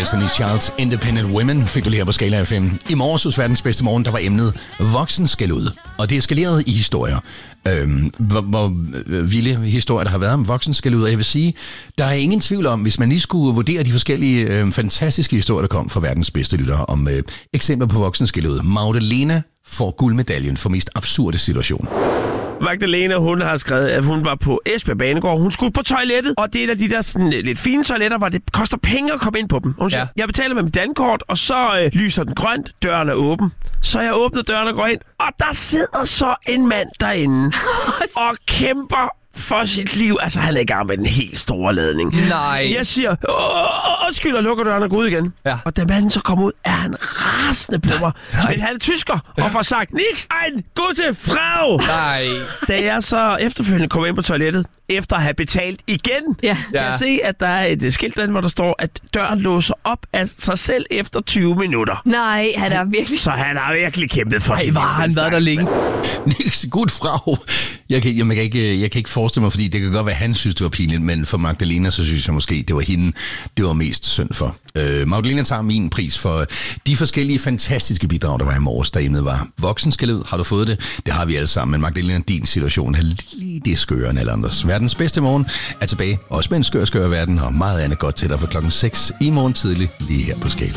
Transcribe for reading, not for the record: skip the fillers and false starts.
Destiny Child, Independent Women, fik du lige her på Skala FM. I morges hos Verdens Bedste Morgen, der var emnet voksenskældud. Og det er eskaleret i historier. Hvor vilde historier, der har været om voksenskældud. Og jeg vil sige, der er ingen tvivl om, hvis man lige skulle vurdere de forskellige fantastiske historier, der kom fra verdens bedste lyttere om eksempler på voksenskældud. Magdalena får guldmedaljen for mest absurde situation. Magdalena, hun har skrevet, at hun var på Esbjerg Banegård. Hun skulle på toilettet, og det er et af de der sådan, lidt fine toiletter, hvor det koster penge at komme ind på dem. Hun siger, jeg betaler med mit dankort, og så lyser den grønt, døren er åben. Så jeg åbner døren og går ind, og der sidder så en mand derinde og kæmper for sit liv. Altså, han er i gang med den helt store ladning. Nej. Jeg siger, undskyld, og lukker døren og går ud igen. Ja. Og da manden så kommer ud, er han rasende på mig. Men han er tysker, og får sagt, Nix, ein gute Frau. Nej. Da jeg så efterfølgende kommer ind på toilettet, efter at have betalt igen, kan jeg se, at der er et skilt derinde, hvor der står, at døren låser op af sig selv efter 20 minutter. Nej, han er virkelig... Så han har virkelig kæmpet for sit liv. Han været der længe. Nix, god Frau. Jeg kan ikke forestille mig, fordi det kan godt være, at han synes, det var pinligt, men for Magdalena, så synes jeg måske, det var hende, det var mest synd for. Magdalena tager min pris for de forskellige fantastiske bidrag, der var i morges, der emnet var voksenskældud. Har du fået det? Det har vi alle sammen, men Magdalena, din situation er lige det skøre end alle andres. Verdens bedste morgen er tilbage, også med en skør verden, og meget andet godt til dig for klokken 6 i morgen tidlig, lige her på Skala.